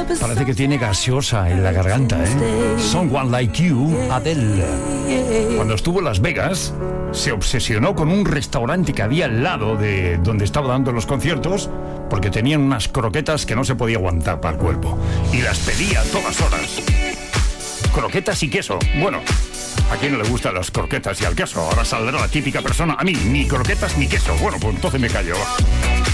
Parece que tiene gaseosa en la garganta, ¿eh? Someone Like You, Adele. Cuando estuvo en Las Vegas, se obsesionó con un restaurante que había al lado de donde estaba dando los conciertos, porque tenían unas croquetas que no se podía aguantar para el cuerpo. Y las pedía a todas horas. Croquetas y queso. Bueno, ¿a quién no le gustan las croquetas y el queso? Ahora saldrá la típica persona. A mí, ni croquetas ni queso. Bueno, pues entonces me callo.